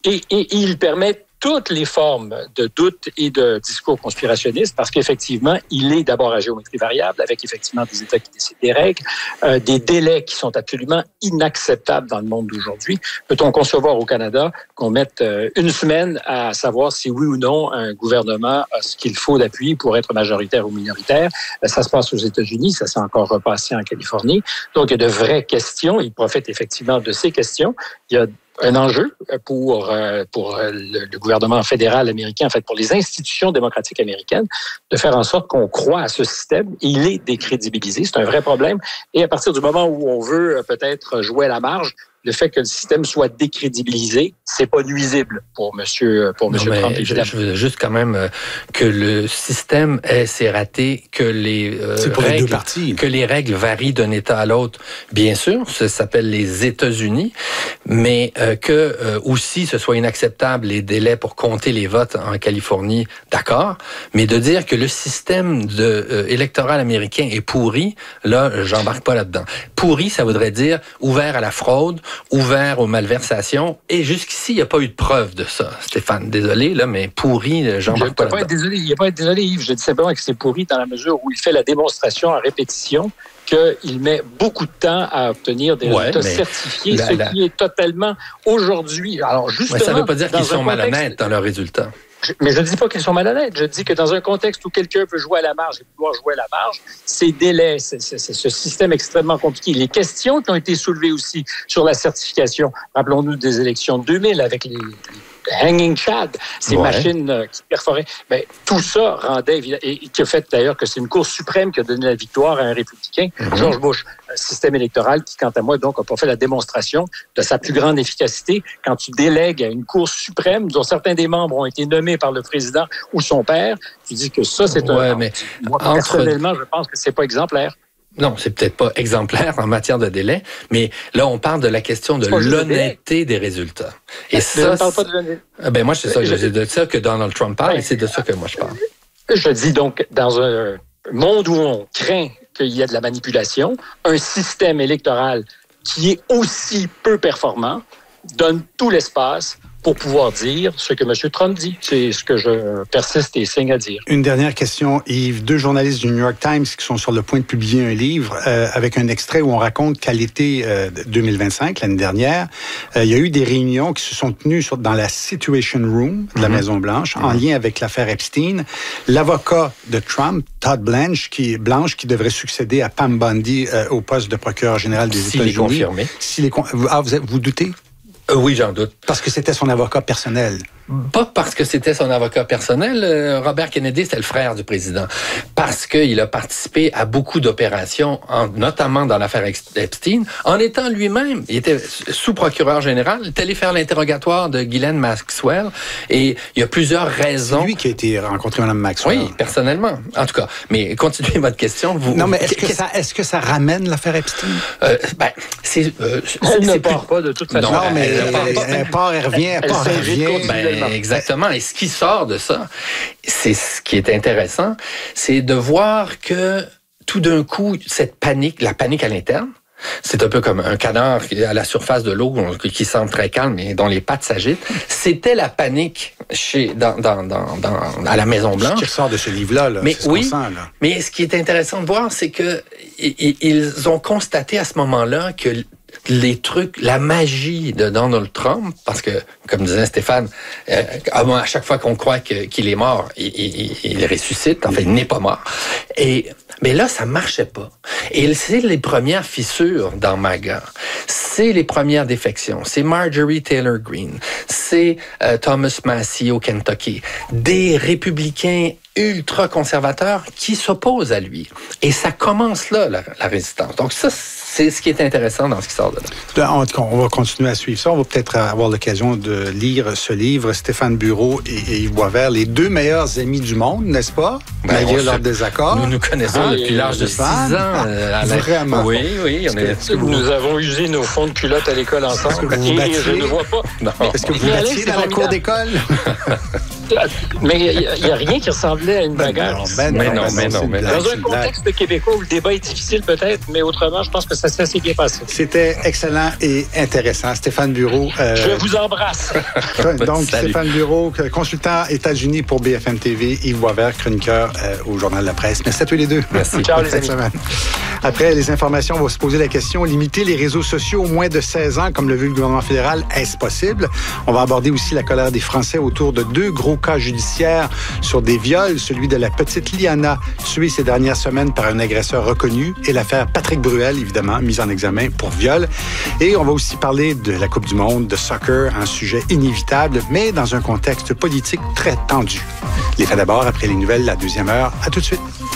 Et il permet toutes les formes de doute et de discours conspirationnistes parce qu'effectivement, il est d'abord à géométrie variable avec effectivement des États qui décident des règles, des délais qui sont absolument inacceptables dans le monde d'aujourd'hui. Peut-on concevoir au Canada qu'on mette une semaine à savoir si oui ou non un gouvernement a ce qu'il faut d'appui pour être majoritaire ou minoritaire? Ça se passe aux États-Unis, ça s'est encore repassé en Californie. Donc, il y a de vraies questions. Il profite effectivement de ces questions. Il y a un enjeu pour le gouvernement fédéral américain, en fait, pour les institutions démocratiques américaines, de faire en sorte qu'on croit à ce système. Il est décrédibilisé, c'est un vrai problème. Et à partir du moment où on veut peut-être jouer à la marge, le fait que le système soit décrédibilisé, c'est pas nuisible pour Monsieur Trump. Je veux juste quand même que le système ait ses ratés, que les règles varient d'un État à l'autre. Bien sûr, ça s'appelle les États-Unis, mais que aussi ce soit inacceptable les délais pour compter les votes en Californie, d'accord. Mais de dire que le système électoral américain est pourri, là, j'embarque pas là-dedans. Pourri, ça voudrait dire ouvert à la fraude, ouvert aux malversations, et jusqu'ici, il n'y a pas eu de preuve de ça. Stéphane, désolé, là, mais pourri, j'embarque pas là-dedans. Il n'y a pas à être désolé, Yves. Je dis simplement que c'est pourri dans la mesure où il fait la démonstration en répétition qu'il met beaucoup de temps à obtenir des résultats certifiés, ce qui est totalement aujourd'hui. Alors, justement, ça ne veut pas dire qu'ils sont malhonnêtes dans leurs résultats. Mais je ne dis pas qu'ils sont malhonnêtes. Je dis que dans un contexte où quelqu'un peut jouer à la marge et pouvoir jouer à la marge, ces délais, c'est ce système extrêmement compliqué. Les questions qui ont été soulevées aussi sur la certification, rappelons-nous des élections de 2000 avec les Hanging Chad, ces machines qui perforaient. Ben, tout ça rendait évident, et qui a fait d'ailleurs que c'est une Cour suprême qui a donné la victoire à un républicain, George Bush. Un système électoral qui, quant à moi, donc, n'a pas fait la démonstration de sa plus grande efficacité quand tu délègues à une Cour suprême dont certains des membres ont été nommés par le président ou son père. Tu dis que ça, c'est mais moi, personnellement, je pense que c'est pas exemplaire. Non, c'est peut-être pas exemplaire en matière de délai, mais là, on parle de la question de l'honnêteté des résultats. Et ça, ne parle pas de l'honnêteté. Moi, c'est de ça que Donald Trump parle, et c'est de ça que moi je parle. Je dis donc, dans un monde où on craint qu'il y ait de la manipulation, un système électoral qui est aussi peu performant donne tout l'espace pour pouvoir dire ce que M. Trump dit. C'est ce que je persiste et signe à dire. Une dernière question, Yves. 2 journalistes du New York Times qui sont sur le point de publier un livre avec un extrait où on raconte qu'à l'été 2025, l'année dernière, il y a eu des réunions qui se sont tenues dans la Situation Room de la Maison-Blanche en lien avec l'affaire Epstein. L'avocat de Trump, Todd Blanche, qui devrait succéder à Pam Bondi au poste de procureur général des États-Unis. S'il est confirmé. Vous doutez? Oui, j'en doute. Parce que c'était son avocat personnel. Pas parce que c'était son avocat personnel. Robert Kennedy, c'était le frère du président. Parce qu'il a participé à beaucoup d'opérations, notamment dans l'affaire Epstein, en étant lui-même, il était sous-procureur général, il est allé faire l'interrogatoire de Ghislaine Maxwell, et il y a plusieurs raisons. C'est lui qui a été rencontré Mme Maxwell. Oui, personnellement. En tout cas, mais continuez votre question. Non, mais est-ce que ça ramène l'affaire Epstein? Elle ne part pas de toute façon. Non, mais elle part, elle revient, elle part, elle revient. Exactement. Et ce qui sort de ça, c'est ce qui est intéressant, c'est de voir que tout d'un coup, la panique à l'interne, c'est un peu comme un canard à la surface de l'eau qui semble très calme et dont les pattes s'agitent. C'était la panique à la Maison-Blanche. Ce qui ressort de ce livre-là, mais c'est ce qu'on sent, là. Mais ce qui est intéressant de voir, c'est que ils ont constaté à ce moment-là que la magie de Donald Trump, parce que, comme disait Stéphane, à chaque fois qu'on croit qu'il est mort, il ressuscite. En fait, il n'est pas mort. Mais là, ça marchait pas. Et c'est les premières fissures dans MAGA. C'est les premières défections. C'est Marjorie Taylor Greene. C'est Thomas Massie au Kentucky. Des républicains ultra-conservateurs qui s'opposent à lui. Et ça commence là, la résistance. Donc ça, c'est ce qui est intéressant dans ce qui sort de là. On va continuer à suivre ça. On va peut-être avoir l'occasion de lire ce livre, Stéphane Bureau et Yves Boisvert, les 2 meilleurs amis du monde, n'est-ce pas? Malgré leur désaccord. Nous nous connaissons depuis l'âge de 6 ans. Vraiment? Oui. Nous avons usé nos fonds de culotte à l'école ensemble. Et je ne vois pas. Est-ce que vous battiez dans la cour d'école? Mais il n'y a rien qui ressemblait à une bagarre. Dans un contexte québécois où le débat est difficile peut-être, mais autrement, je pense que ça s'est assez bien passé. C'était excellent et intéressant. Stéphane Bureau. Je vous embrasse. Donc, Stéphane Bureau, consultant États-Unis pour BFM TV, Yves Boisvert, chroniqueur au Journal de la Presse. Merci à tous les deux. Merci. Ciao, les amis. Après les informations, on va se poser la question, limiter les réseaux sociaux aux moins de 16 ans, comme le veut le gouvernement fédéral, est-ce possible? On va aborder aussi la colère des Français autour de 2 gros cas judiciaires sur des viols, celui de la petite Liana, tuée ces dernières semaines par un agresseur reconnu, et l'affaire Patrick Bruel, évidemment, mise en examen pour viol. Et on va aussi parler de la Coupe du monde, de soccer, un sujet inévitable, mais dans un contexte politique très tendu. Les faits d'abord, après les nouvelles, la deuxième heure. À tout de suite.